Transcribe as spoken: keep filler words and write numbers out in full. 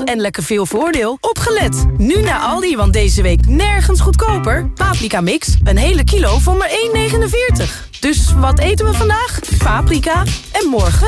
En lekker veel voordeel. Opgelet! Nu naar Aldi, want deze week nergens goedkoper. Paprika mix, een hele kilo voor maar één negenenveertig. Dus wat eten we vandaag? Paprika. En morgen